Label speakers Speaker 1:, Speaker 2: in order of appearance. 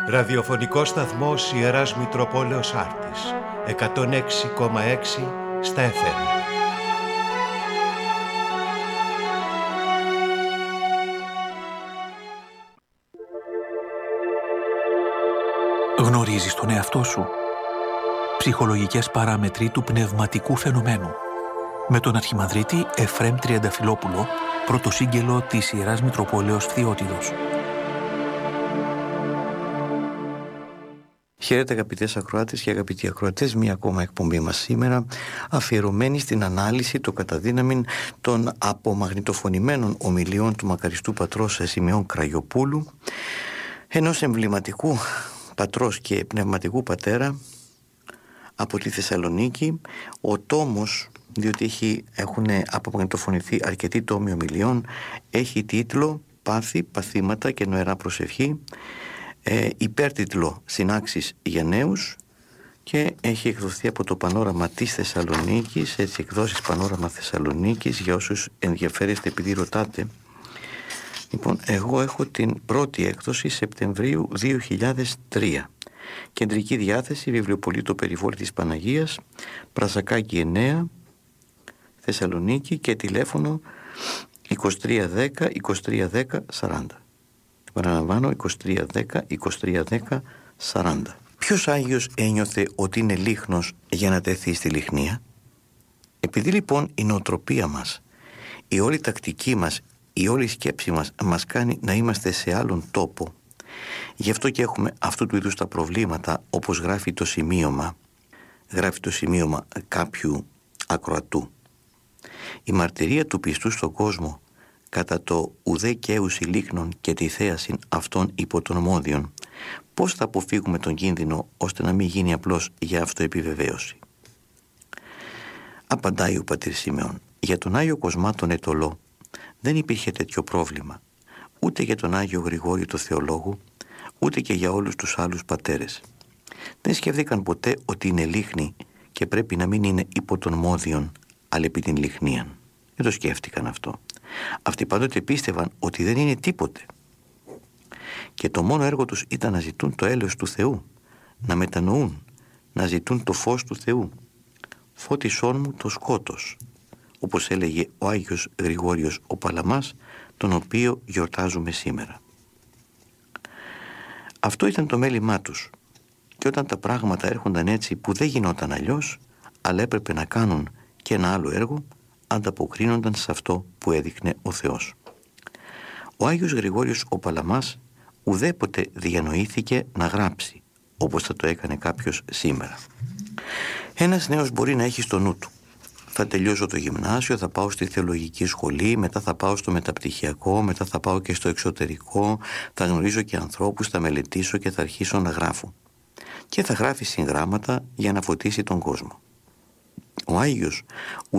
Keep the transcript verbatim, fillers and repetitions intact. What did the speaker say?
Speaker 1: Ραδιοφωνικός σταθμός Ιεράς Μητροπόλεως Άρτης, εκατόν έξι κόμμα έξι στα εφ εμ.
Speaker 2: Γνωρίζεις τον εαυτό σου? Ψυχολογικές παράμετροι του πνευματικού φαινομένου. Με τον Αρχιμανδρίτη Εφραίμ Τριανταφυλόπουλο, πρωτοσύγγελο της Ιεράς Μητροπόλεως Φθιώτιδος.
Speaker 3: Χαίρετε αγαπητές ακροάτες και αγαπητοί ακροατές, μία ακόμα εκπομπή μας σήμερα αφιερωμένη στην ανάλυση το καταδύναμιν των απομαγνητοφωνημένων ομιλιών του μακαριστού πατρός Σημεών Κραγιοπούλου, ενός εμβληματικού πατρός και πνευματικού πατέρα από τη Θεσσαλονίκη. Ο τόμος, διότι έχει, έχουν απομαγνητοφωνηθεί αρκετοί τόμοι ομιλιών, έχει τίτλο «Πάθη, παθήματα και νοερά προσευχή», ε, υπέρτιτλο «Συνάξεις για νέους» και έχει εκδοθεί από το Πανόραμα της Θεσσαλονίκης, έτσι εκδόσεις Πανόραμα Θεσσαλονίκης, για όσους ενδιαφέρεστε επειδή ρωτάτε. Λοιπόν, εγώ έχω την πρώτη έκδοση Σεπτεμβρίου δύο χιλιάδες τρία. Κεντρική διάθεση, βιβλιοπωλείο Περιβόλη της Παναγίας, Πρασακάκη εννέα, Θεσσαλονίκη, και τηλέφωνο είκοσι τρία δέκα είκοσι τρία δέκα σαράντα. Παραλαμβάνω, είκοσι τρία δέκα είκοσι τρία δέκα σαράντα. Ποιος Άγιος ένιωθε ότι είναι λίχνος για να τεθεί στη λιχνία? Επειδή λοιπόν η νοοτροπία μας, η όλη τακτική μας, η όλη σκέψη μας μας κάνει να είμαστε σε άλλον τόπο, γι' αυτό και έχουμε αυτού του είδους τα προβλήματα, όπως γράφει το σημείωμα, γράφει το σημείωμα κάποιου ακροατού. Η μαρτυρία του πιστού στον κόσμο κατά το ουδέ καίουσι λίχνων και τη θέασιν αυτών υπό των μόδιων, πώς θα αποφύγουμε τον κίνδυνο ώστε να μην γίνει απλώς για αυτοεπιβεβαίωση? Απαντάει ο πατήρ Σημεών. Για τον Άγιο Κοσμά τον Ετωλό δεν υπήρχε τέτοιο πρόβλημα, ούτε για τον Άγιο Γρηγόριο το Θεολόγου, ούτε και για όλους τους άλλους πατέρες. Δεν σκέφτηκαν ποτέ ότι είναι λίχνη και πρέπει να μην είναι υπό των μόδιων, αλλά επί την λιχνίαν. Δεν το σκέφτηκαν αυτό. Αυτοί πάντοτε πίστευαν ότι δεν είναι τίποτε. Και το μόνο έργο τους ήταν να ζητούν το έλεος του Θεού, να μετανοούν, να ζητούν το φως του Θεού. «Φώτισόν μου το σκότος», όπως έλεγε ο Άγιος Γρηγόριος ο Παλαμάς, τον οποίο γιορτάζουμε σήμερα. Αυτό ήταν το μέλημά τους. Και όταν τα πράγματα έρχονταν έτσι που δεν γινόταν αλλιώς, αλλά έπρεπε να κάνουν και ένα άλλο έργο, ανταποκρίνονταν σε αυτό που έδειχνε ο Θεός. Ο Άγιος Γρηγόριος ο Παλαμάς ουδέποτε διανοήθηκε να γράψει, όπως θα το έκανε κάποιος σήμερα. Ένας νέος μπορεί να έχει στο νου του: θα τελειώσω το γυμνάσιο, θα πάω στη θεολογική σχολή, μετά θα πάω στο μεταπτυχιακό, μετά θα πάω και στο εξωτερικό, θα γνωρίζω και ανθρώπους, θα μελετήσω και θα αρχίσω να γράφω. Και θα γράφει συγγράμματα για να φωτίσει τον κόσμο. Ο Άγιος